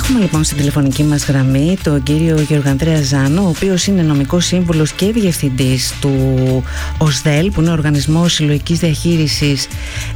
Έχουμε λοιπόν στην τηλεφωνική μας γραμμή τον κύριο Γιώργο Ανδρέα Ζάνο, ο οποίος είναι νομικός σύμβουλος και διευθυντής του ΟΣΔΕΛ, που είναι ο Οργανισμός Συλλογικής Διαχείρισης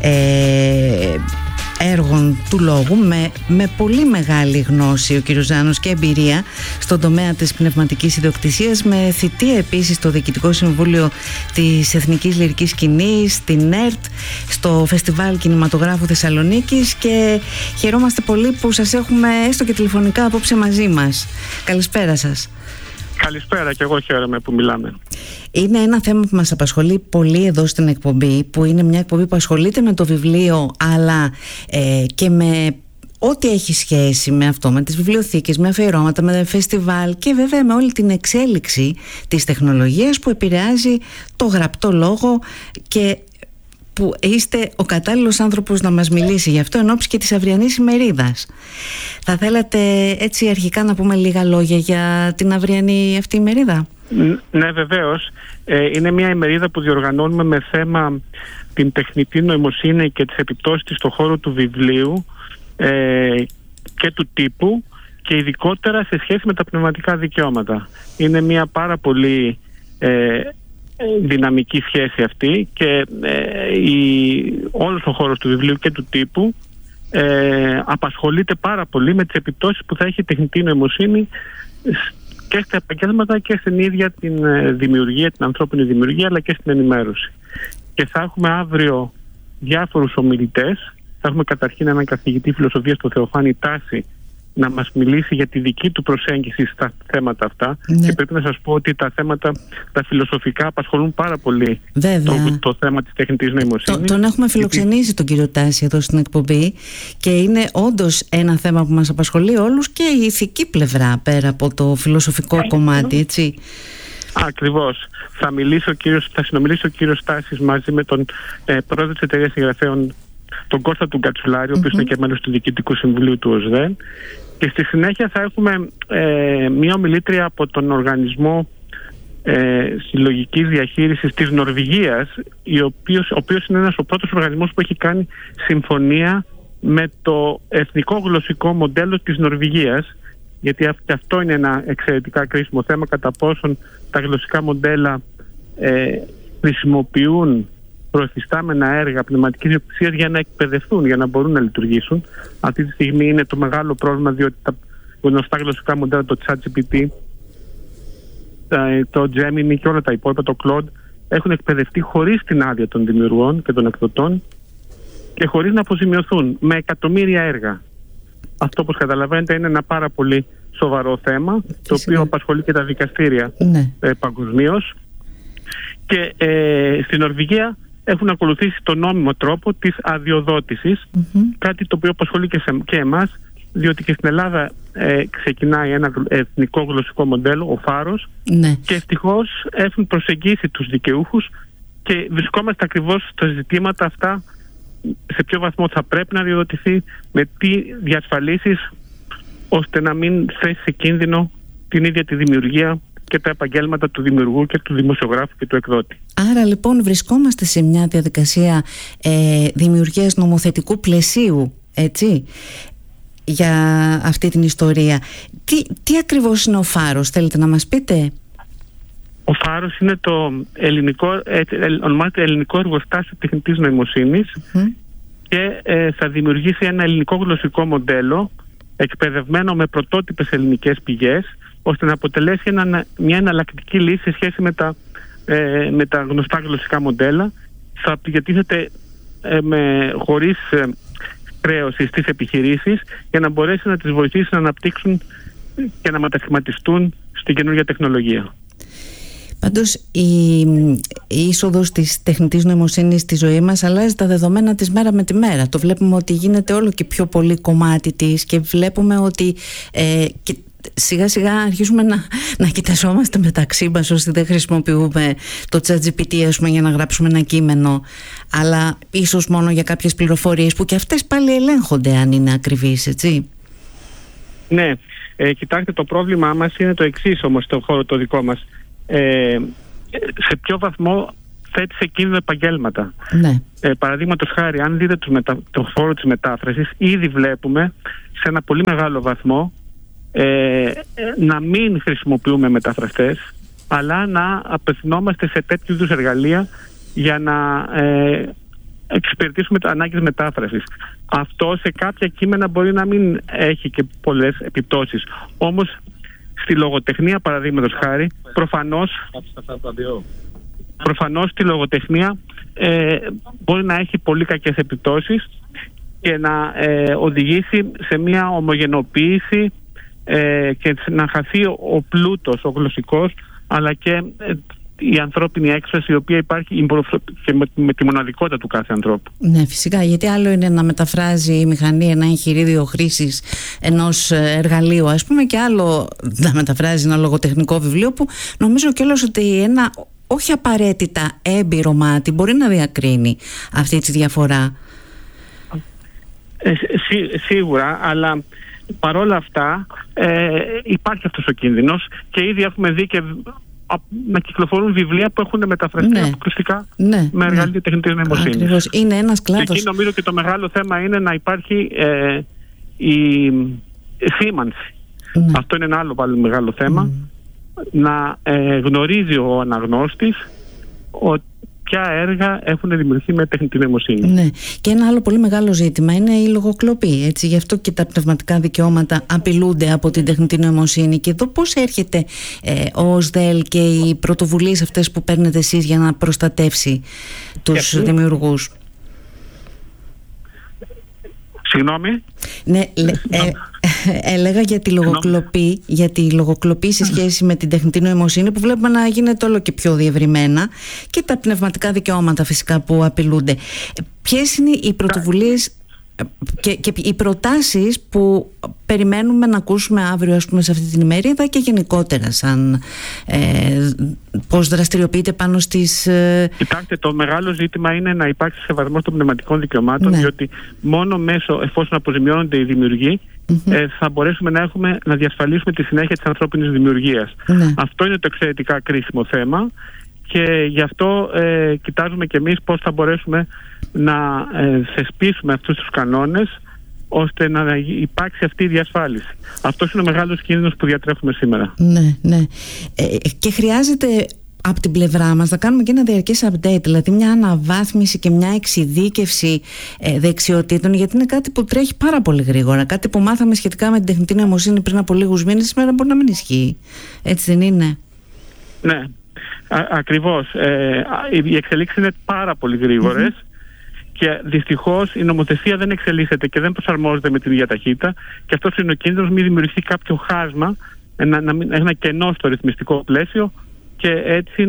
Έργων του Λόγου, με πολύ μεγάλη γνώση ο κύριος Ζάνος και εμπειρία στον τομέα της πνευματικής ιδιοκτησίας, με θητεία επίσης στο Διοικητικό Συμβούλιο της Εθνικής Λυρικής Σκηνής, στην ΕΡΤ, στο Φεστιβάλ Κινηματογράφου Θεσσαλονίκης, και χαιρόμαστε πολύ που σας έχουμε έστω και τηλεφωνικά απόψε μαζί μας. Καλησπέρα σας. Καλησπέρα, και εγώ χαίρομαι που μιλάμε. Είναι ένα θέμα που μας απασχολεί πολύ εδώ στην εκπομπή, που είναι μια εκπομπή που ασχολείται με το βιβλίο, αλλά και με ό,τι έχει σχέση με αυτό, με τις βιβλιοθήκες, με αφιερώματα, με φεστιβάλ και βέβαια με όλη την εξέλιξη της τεχνολογίας που επηρεάζει το γραπτό λόγο, και που είστε ο κατάλληλος άνθρωπος να μας μιλήσει γι' αυτό εν ώψη και της αυριανής ημερίδας. Θα θέλατε έτσι αρχικά να πούμε λίγα λόγια για την αυριανή αυτή ημερίδα? Ναι, βεβαίως. Είναι μια ημερίδα που διοργανώνουμε με θέμα την τεχνητή νοημοσύνη και τις επιπτώσεις της στον χώρο του βιβλίου και του τύπου, και ειδικότερα σε σχέση με τα πνευματικά δικαιώματα. Είναι μια πάρα πολύ δυναμική σχέση αυτή, και όλος ο χώρος του βιβλίου και του τύπου απασχολείται πάρα πολύ με τις επιπτώσεις που θα έχει η τεχνητή νοημοσύνη και στα επαγγέλματα και στην ίδια την δημιουργία, την ανθρώπινη δημιουργία, αλλά και στην ενημέρωση. Και θα έχουμε αύριο διάφορους ομιλητές. Θα έχουμε καταρχήν έναν καθηγητή φιλοσοφίας, τον Θεοφάνη Τάση, να μας μιλήσει για τη δική του προσέγγιση στα θέματα αυτά. Ναι. Και πρέπει να σας πω ότι τα θέματα τα φιλοσοφικά απασχολούν πάρα πολύ το θέμα της τεχνητής νοημοσύνης. Τον έχουμε φιλοξενήσει τον κύριο Τάση εδώ στην εκπομπή, και είναι όντως ένα θέμα που μας απασχολεί όλους, και η ηθική πλευρά πέρα από το φιλοσοφικό κομμάτι, έτσι. Ακριβώς. Θα συνομιλήσει ο κύριος Τάσης μαζί με τον πρόεδρο της Εταιρείας Συγγραφέων, τον Κώστα του Γκατσουλάρη, ο οποίος είναι και μέλος του Διοικητικού Συμβουλίου του ΟΣΔΕΛ. Και στη συνέχεια θα έχουμε μία ομιλήτρια από τον Οργανισμό Συλλογικής Διαχείρισης της Νορβηγίας, ο οποίος είναι ο πρώτος οργανισμός που έχει κάνει συμφωνία με το εθνικό γλωσσικό μοντέλο της Νορβηγίας, γιατί αυτό είναι ένα εξαιρετικά κρίσιμο θέμα, κατά πόσον τα γλωσσικά μοντέλα χρησιμοποιούν προεφιστάμενα έργα πνευματικής ιδιοκτησίας για να εκπαιδευτούν, για να μπορούν να λειτουργήσουν. Αυτή τη στιγμή είναι το μεγάλο πρόβλημα, διότι τα γνωστά γλωσσικά μοντέλα, το ChatGPT, το Gemini και όλα τα υπόλοιπα, το Claude, έχουν εκπαιδευτεί χωρίς την άδεια των δημιουργών και των εκδοτών και χωρίς να αποζημιωθούν με εκατομμύρια έργα. Αυτό, όπως καταλαβαίνετε, είναι ένα πάρα πολύ σοβαρό θέμα, το οποίο απασχολεί και τα δικαστήρια παγκοσμίως. Και στην Νορβηγία έχουν ακολουθήσει τον νόμιμο τρόπο της αδειοδότησης, κάτι το οποίο απασχολεί και εμάς, διότι και στην Ελλάδα ξεκινάει ένα εθνικό γλωσσικό μοντέλο, ο Φάρος, και ευτυχώς έχουν προσεγγίσει τους δικαιούχους και βρισκόμαστε ακριβώς στα ζητήματα αυτά, σε ποιο βαθμό θα πρέπει να αδειοδοτηθεί, με τι διασφαλίσεις, ώστε να μην θέσει σε κίνδυνο την ίδια τη δημιουργία και τα επαγγέλματα του δημιουργού και του δημοσιογράφου και του εκδότη. Άρα λοιπόν βρισκόμαστε σε μια διαδικασία δημιουργίας νομοθετικού πλαισίου, έτσι, για αυτή την ιστορία. Τι ακριβώς είναι ο Φάρος, θέλετε να μας πείτε? Ο Φάρος είναι το ονομάζεται Ελληνικό Εργοστάσιο Τεχνητής Νοημοσύνης, και θα δημιουργήσει ένα ελληνικό γλωσσικό μοντέλο εκπαιδευμένο με πρωτότυπες ελληνικές πηγές, ώστε να αποτελέσει μια εναλλακτική λύση σε σχέση με τα γνωστά γλωσσικά μοντέλα. Θα διατίθεται χωρίς χρέωση στις επιχειρήσεις, για να μπορέσει να τις βοηθήσει να αναπτύξουν και να μετασχηματιστούν στην καινούργια τεχνολογία. Πάντως η είσοδος της τεχνητής νοημοσύνης στη ζωή μας αλλάζει τα δεδομένα της μέρα με τη μέρα. Το βλέπουμε ότι γίνεται όλο και πιο πολύ κομμάτι της, και βλέπουμε ότι σιγά σιγά αρχίζουμε να κοιταζόμαστε μεταξύ μας όσοι δεν χρησιμοποιούμε το ChatGPT, ας πούμε, για να γράψουμε ένα κείμενο, αλλά ίσως μόνο για κάποιες πληροφορίες που και αυτές πάλι ελέγχονται αν είναι ακριβείς, έτσι. Ναι, κοιτάξτε, το πρόβλημά μας είναι το εξής όμως, στο χώρο το δικό μας. Σε ποιο βαθμό θέτει σε κίνδυνο επαγγέλματα. Ναι. Παραδείγματος χάρη, αν δείτε το χώρο της μετάφρασης, ήδη βλέπουμε σε ένα πολύ μεγάλο βαθμό να μην χρησιμοποιούμε μεταφραστές, αλλά να απευθυνόμαστε σε τέτοιου είδους εργαλεία για να εξυπηρετήσουμε τις ανάγκες μετάφρασης. Αυτό σε κάποια κείμενα μπορεί να μην έχει και πολλές επιπτώσεις. Όμως στη λογοτεχνία, παραδείγματος χάρη, προφανώς στη λογοτεχνία μπορεί να έχει πολύ κακές επιπτώσεις και να οδηγήσει σε μια ομογενοποίηση και να χαθεί ο πλούτος, ο γλωσσικός, αλλά και η ανθρώπινη έκφραση, η οποία υπάρχει και με τη μοναδικότητα του κάθε ανθρώπου. Ναι, φυσικά, γιατί άλλο είναι να μεταφράζει η μηχανή ένα εγχειρίδιο χρήσης ενός εργαλείου, ας πούμε, και άλλο να μεταφράζει ένα λογοτεχνικό βιβλίο, που νομίζω κιόλας ότι ένα όχι απαραίτητα έμπειρο μάτι μπορεί να διακρίνει αυτή τη διαφορά. Σίγουρα, αλλά παρόλα αυτά υπάρχει αυτός ο κίνδυνος και ήδη έχουμε δει και να κυκλοφορούν βιβλία που έχουν μεταφραστεί αποκλειστικά με εργαλεία τεχνητής νοημοσύνης. Ακριβώς. Είναι ένας κλάδος. Και εκεί νομίζω και το μεγάλο θέμα είναι να υπάρχει η σήμανση. Αυτό είναι ένα άλλο πάλι μεγάλο θέμα. Να γνωρίζει ο αναγνώστης ποια έργα έχουν δημιουργηθεί με τεχνητή νοημοσύνη. Ναι. Και ένα άλλο πολύ μεγάλο ζήτημα είναι η λογοκλοπή. Έτσι. Γι' αυτό και τα πνευματικά δικαιώματα απειλούνται από την τεχνητή νοημοσύνη. Και εδώ πώς έρχεται ο ΣΔΕΛ και οι πρωτοβουλίες αυτές που παίρνετε εσείς για να προστατεύσει τους δημιουργούς? Συγγνώμη. Ναι, έλεγα για τη λογοκλοπή σε σχέση με την τεχνητή νοημοσύνη, που βλέπουμε να γίνεται όλο και πιο διευρυμένα, και τα πνευματικά δικαιώματα φυσικά που απειλούνται. Ποιες είναι οι πρωτοβουλίες και οι προτάσεις που περιμένουμε να ακούσουμε αύριο, ας πούμε, σε αυτή την ημερίδα, και γενικότερα σαν πώς δραστηριοποιείται πάνω στις... Κοιτάξτε, το μεγάλο ζήτημα είναι να υπάρξει σεβασμός των πνευματικών δικαιωμάτων, διότι μόνο εφόσον αποζημιώνονται οι δημιουργοί, θα μπορέσουμε να διασφαλίσουμε τη συνέχεια της ανθρώπινης δημιουργίας. Αυτό είναι το εξαιρετικά κρίσιμο θέμα, και γι' αυτό κοιτάζουμε και εμείς πώς θα μπορέσουμε να θεσπίσουμε αυτούς τους κανόνες, ώστε να υπάρξει αυτή η διασφάλιση. Αυτός είναι ο μεγάλος κίνδυνος που διατρέχουμε σήμερα. Ναι. Και χρειάζεται από την πλευρά μας να κάνουμε και ένα διαρκές update, δηλαδή μια αναβάθμιση και μια εξειδίκευση δεξιοτήτων, γιατί είναι κάτι που τρέχει πάρα πολύ γρήγορα. Κάτι που μάθαμε σχετικά με την τεχνητή νοημοσύνη πριν από λίγους μήνες, σήμερα μπορεί να μην ισχύει. Έτσι δεν είναι? Ναι, ακριβώς. Οι εξελίξεις είναι πάρα πολύ γρήγορες. Και δυστυχώς η νομοθεσία δεν εξελίσσεται και δεν προσαρμόζεται με την ίδια ταχύτητα, και αυτός είναι ο κίνδυνος, μην δημιουργηθεί κάποιο χάσμα, ένα κενό στο ρυθμιστικό πλαίσιο, και έτσι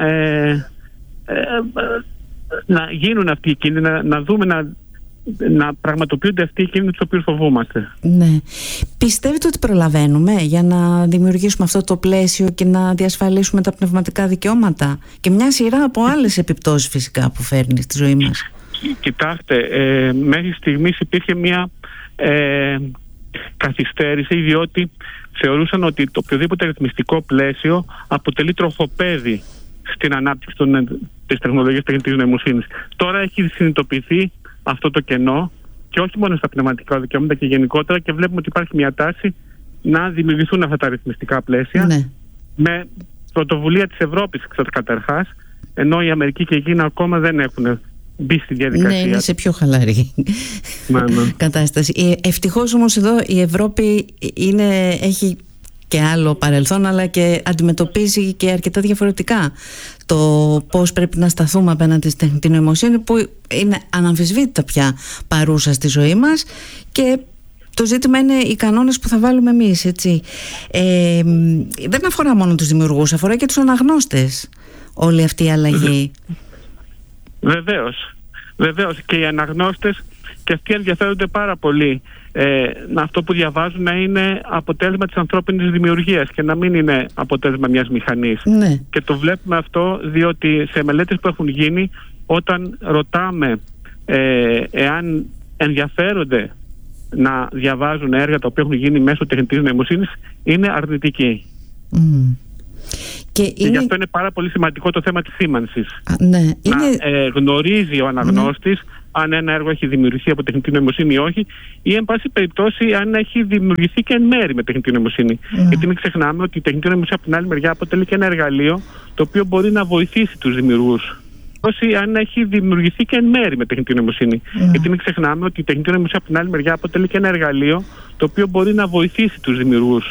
να γίνουν αυτοί οι κίνδυνοι, να δούμε να πραγματοποιούνται αυτοί οι κίνδυνοι τους οποίους φοβούμαστε. Ναι. Πιστεύετε ότι προλαβαίνουμε για να δημιουργήσουμε αυτό το πλαίσιο και να διασφαλίσουμε τα πνευματικά δικαιώματα και μια σειρά από άλλες επιπτώσεις φυσικά που φέρνει στη ζωή μας? Κοιτάξτε, μέχρι στιγμής υπήρχε μια καθυστέρηση, διότι θεωρούσαν ότι το οποιοδήποτε ρυθμιστικό πλαίσιο αποτελεί τροχοπέδι στην ανάπτυξη της τεχνολογίας τεχνητής νοημοσύνης. Τώρα έχει συνειδητοποιηθεί αυτό το κενό, και όχι μόνο στα πνευματικά δικαιώματα και γενικότερα, και βλέπουμε ότι υπάρχει μια τάση να δημιουργηθούν αυτά τα ρυθμιστικά πλαίσια, με πρωτοβουλία της Ευρώπης καταρχάς, ενώ η Αμερική και η Κίνα ακόμα δεν έχουν μπει στη διαδικασία. Ναι, είναι σε πιο χαλαρή κατάσταση. Ευτυχώς όμως εδώ η Ευρώπη έχει και άλλο παρελθόν, αλλά και αντιμετωπίζει και αρκετά διαφορετικά το πώς πρέπει να σταθούμε απέναντι στη τεχνητή νοημοσύνη, που είναι αναμφισβήτητα πια παρούσα στη ζωή μας, και το ζήτημα είναι οι κανόνες που θα βάλουμε εμείς, έτσι. Δεν αφορά μόνο τους δημιουργούς, αφορά και τους αναγνώστες όλη αυτή η αλλαγή. Βεβαίως, και οι αναγνώστες και αυτοί ενδιαφέρονται πάρα πολύ αυτό που διαβάζουν να είναι αποτέλεσμα της ανθρώπινης δημιουργίας και να μην είναι αποτέλεσμα μιας μηχανής. Και το βλέπουμε αυτό διότι σε μελέτες που έχουν γίνει, όταν ρωτάμε εάν ενδιαφέρονται να διαβάζουν έργα τα οποία έχουν γίνει μέσω τεχνητής νοημοσύνης, είναι αρνητικοί. Και γι' αυτό είναι πάρα πολύ σημαντικό το θέμα της σήμανσης. Ναι. Να γνωρίζει ο αναγνώστης αν ένα έργο έχει δημιουργηθεί από τεχνητή νοημοσύνη ή όχι, ή εν πάση περιπτώσει αν έχει δημιουργηθεί και εν μέρη με τεχνητή νοημοσύνη. Γιατί μην ξεχνάμε ότι η τεχνητή νοημοσύνη από την άλλη μεριά αποτελεί και ένα εργαλείο το οποίο μπορεί να βοηθήσει τους δημιουργούς. Αν έχει δημιουργηθεί και εν μέρη με τεχνητή νοημοσύνη. Γιατί μην ξεχνάμε ότι η τεχνητή νοημοσύνη από την άλλη μεριά αποτελεί και ένα εργαλείο το οποίο μπορεί να βοηθήσει τους δημιουργούς.